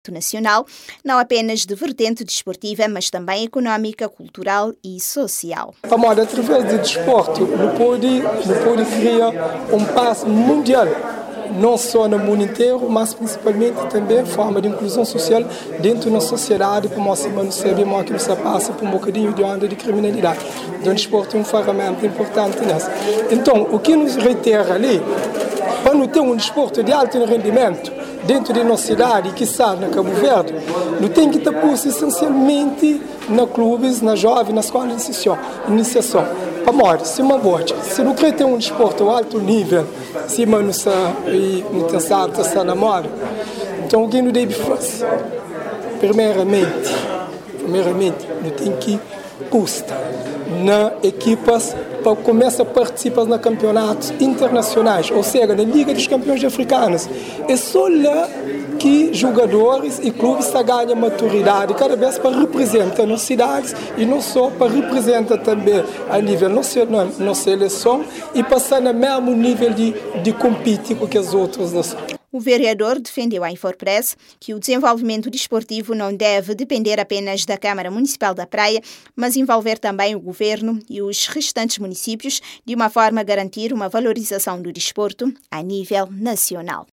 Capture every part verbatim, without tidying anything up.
nacional, não apenas de vertente desportiva, mas também econômica, cultural e social. A moda, através do desporto, não pode, não pode criar um passo mundial, não só no mundo inteiro, mas principalmente também forma de inclusão social dentro da sociedade, como nós sabemos que se passa por um bocadinho de onda de criminalidade. Então, o desporto é uma ferramenta importante nessa. Então, o que nos reitera ali, para não ter um desporto de alto rendimento dentro de nossa cidade, que sabe, na Cabo Verde, não tem que estar posto essencialmente nos clubes, na jovens, na escola de iniciação. iniciação. Para morrer, se uma bote, se não quer ter um desporto a alto nível, se não tem salto, se não mora, então o que não deve fazer? Primeiramente, primeiramente, não tem que custa na equipas para começar a participar nos campeonatos internacionais, ou seja, na Liga dos Campeões Africanos. É só lá que jogadores e clubes ganham maturidade cada vez para representar nas cidades e não só para representar também a nível nacional, na seleção e passar no mesmo nível de, de competir com as outras nações. O vereador defendeu à Infopress que o desenvolvimento desportivo não deve depender apenas da Câmara Municipal da Praia, mas envolver também o governo e os restantes municípios, de uma forma a garantir uma valorização do desporto a nível nacional.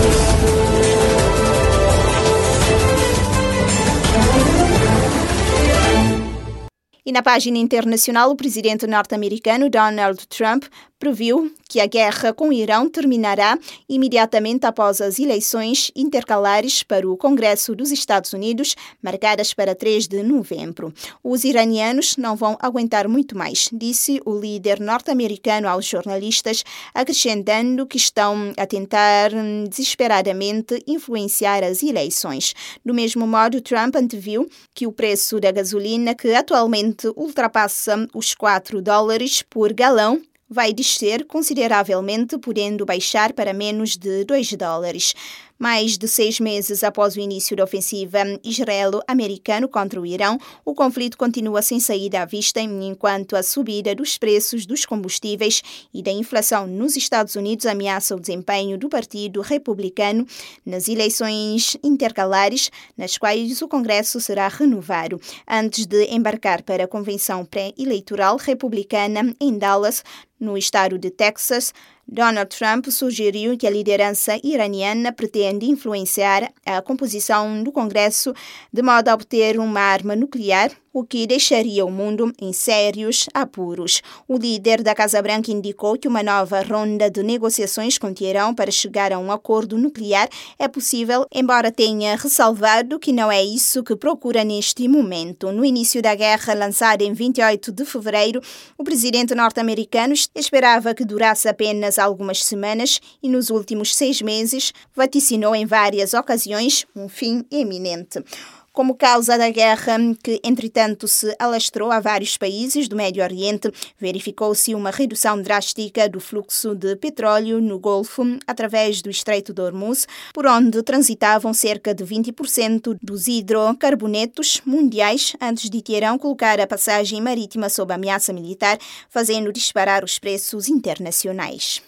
E na página internacional, o presidente norte-americano Donald Trump previu que a guerra com o Irão terminará imediatamente após as eleições intercalares para o Congresso dos Estados Unidos, marcadas para três de novembro. Os iranianos não vão aguentar muito mais, disse o líder norte-americano aos jornalistas, acrescentando que estão a tentar desesperadamente influenciar as eleições. Do mesmo modo, Trump anteviu que o preço da gasolina, que atualmente ultrapassa os quatro dólares por galão, vai descer consideravelmente, podendo baixar para menos de dois dólares. Mais de seis meses após o início da ofensiva israelo-americana contra o Irão, o conflito continua sem saída à vista, enquanto a subida dos preços dos combustíveis e da inflação nos Estados Unidos ameaça o desempenho do Partido Republicano nas eleições intercalares, nas quais o Congresso será renovado. Antes de embarcar para a convenção pré-eleitoral republicana em Dallas, no estado de Texas, Donald Trump sugeriu que a liderança iraniana pretende influenciar a composição do Congresso de modo a obter uma arma nuclear, o que deixaria o mundo em sérios apuros. O líder da Casa Branca indicou que uma nova ronda de negociações com Teherão para chegar a um acordo nuclear é possível, embora tenha ressalvado que não é isso que procura neste momento. No início da guerra, lançada em vinte e oito de fevereiro, o presidente norte-americano esperava que durasse apenas algumas semanas e nos últimos seis meses vaticinou em várias ocasiões um fim iminente. Como causa da guerra, que entretanto se alastrou a vários países do Médio Oriente, verificou-se uma redução drástica do fluxo de petróleo no Golfo através do Estreito de Hormuz, por onde transitavam cerca de vinte por cento dos hidrocarbonetos mundiais antes de Teherão colocar a passagem marítima sob ameaça militar, fazendo disparar os preços internacionais.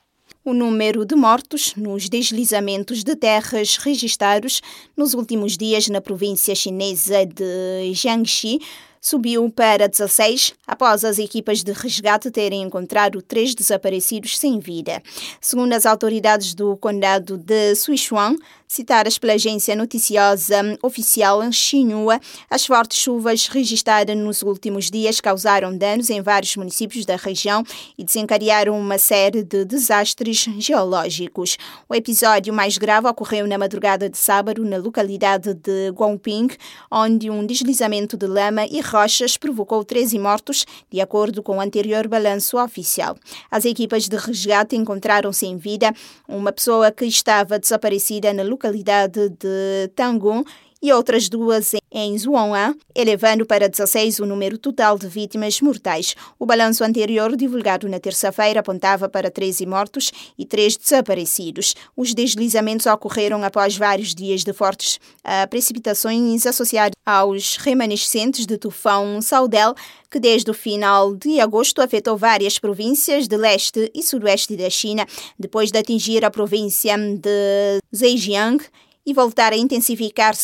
O número de mortos nos deslizamentos de terras registados nos últimos dias na província chinesa de Jiangxi subiu para dezasseis após as equipas de resgate terem encontrado três desaparecidos sem vida. Segundo as autoridades do condado de Sichuan, citadas pela agência noticiosa oficial Xinhua, as fortes chuvas registradas nos últimos dias causaram danos em vários municípios da região e desencadearam uma série de desastres geológicos. O episódio mais grave ocorreu na madrugada de sábado na localidade de Guangping, onde um deslizamento de lama e rochas provocou treze mortos, de acordo com o anterior balanço oficial. As equipas de resgate encontraram sem vida uma pessoa que estava desaparecida na localidade de Tangun e outras duas em Zhuang'an, elevando para dezasseis o número total de vítimas mortais. O balanço anterior, divulgado na terça-feira, apontava para treze mortos e três desaparecidos. Os deslizamentos ocorreram após vários dias de fortes uh, precipitações associadas aos remanescentes de tufão Saudel, que desde o final de agosto afetou várias províncias de leste e sudoeste da China, depois de atingir a província de Zhejiang e voltar a intensificar-se